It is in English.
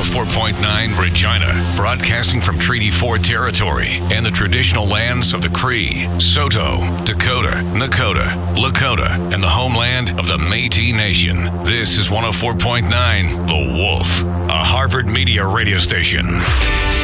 104.9 Regina, broadcasting from Treaty 4 territory and the traditional lands of the Cree, Saulteaux, Dakota, Nakota, Lakota, and the homeland of the Métis Nation. This is 104.9 The Wolf, a Harvard Media radio station.